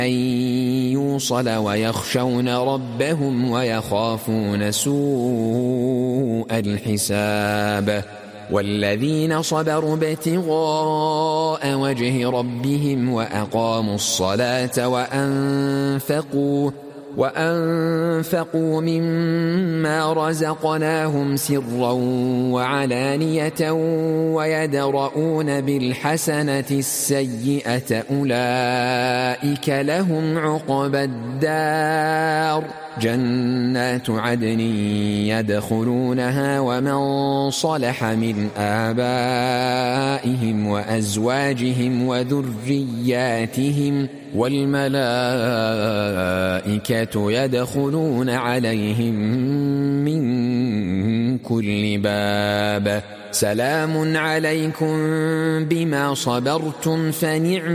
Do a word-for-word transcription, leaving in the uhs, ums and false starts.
يوصل ويخشون ربهم ويخافون سوء الحساب والذين صبروا ابتغاء وجه ربهم وأقاموا الصلاة وأنفقوا وأنفقوا مما رزقناهم سرا وعلانية ويدرؤون بالحسنة السيئة أولئك لهم عقبى الدار جنات عدن يدخلونها ومن صلح من آبائهم وأزواجهم وذرياتهم والملائكة يدخلون عليهم من كل باب سلام عليكم بما صبرتم فنعم